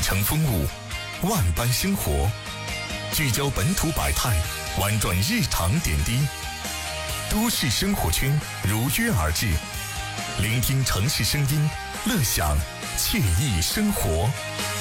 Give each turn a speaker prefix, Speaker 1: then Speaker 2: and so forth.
Speaker 1: 城风物，万般生活，聚焦本土百态，玩转日常点滴。都市生活圈如约而至，聆听城市声音，乐享惬意生活。